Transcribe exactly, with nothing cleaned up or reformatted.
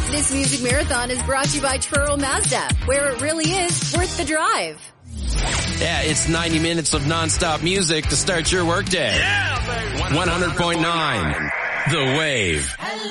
This music marathon is brought to you by Truro Mazda, where it really is worth the drive. Yeah, it's ninety minutes of nonstop music to start your workday. Yeah, baby. one hundred point nine The Wave.